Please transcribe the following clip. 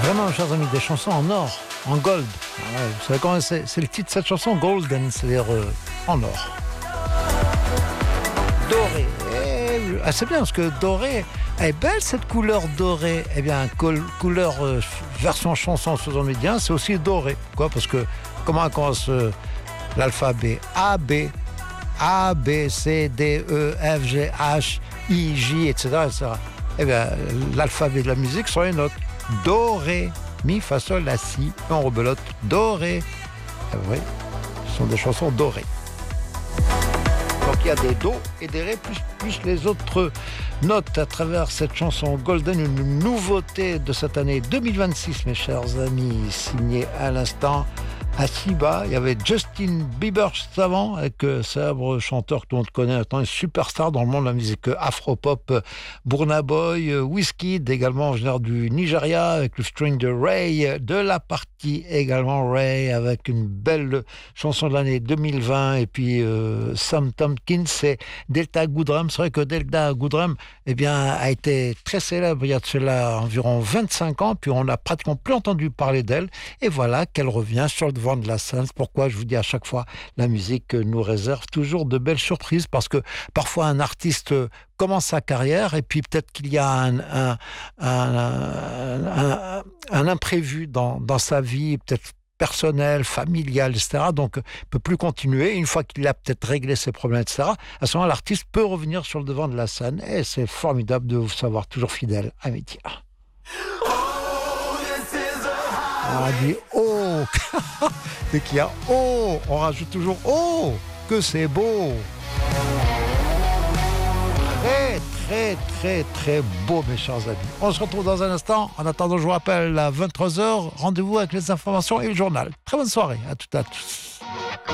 Vraiment, chers amis, des chansons en or, en gold. Ah ouais, vous savez comment c'est le titre de cette chanson, Golden, c'est-à-dire en or. Doré. C'est bien parce que doré, elle est belle cette couleur dorée. Eh bien, couleur version chanson sur les médias, c'est aussi doré. Quoi? Parce que comment commence l'alphabet? A, B, C, D, E, F, G, H, I, J, etc. etc. Eh bien, l'alphabet de la musique sont les notes. Do, ré, mi, fa, sol, la, si. On rebelote. Do, ré. Oui, ce sont des chansons dorées. Donc il y a des do et des ré plus les autres notes à travers cette chanson Golden, une nouveauté de cette année 2026, mes chers amis, signée à l'instant Asiba. Il y avait Justin Bieber avant, avec célèbre chanteur que tout le monde connaît maintenant, une superstar dans le monde de la musique afro-pop, Burna Boy, Wizkid également originaire du Nigeria, avec le string de Ray, de la partie également Ray, avec une belle chanson de l'année 2020, et puis Sam Tompkins et Delta Goodrem. C'est vrai que Delta Goodrem a été très célèbre il y a de cela environ 25 ans, puis on n'a pratiquement plus entendu parler d'elle, et voilà qu'elle revient sur le devant de la scène. C'est pourquoi je vous dis à chaque fois, la musique nous réserve toujours de belles surprises, parce que parfois un artiste commence sa carrière et puis peut-être qu'il y a un imprévu dans sa vie, peut-être personnel, familial, etc. Donc, il ne peut plus continuer. Une fois qu'il a peut-être réglé ses problèmes, etc., à ce moment, l'artiste peut revenir sur le devant de la scène. Et c'est formidable de vous savoir toujours fidèle à Média. On dit « Oh !» Dès qu'il y a « Oh !» on rajoute toujours « Oh !» Que c'est beau. Très, très, très beau, mes chers amis. On se retrouve dans un instant. En attendant, je vous rappelle, à 23h, rendez-vous avec les informations et le journal. Très bonne soirée à toutes et à tous.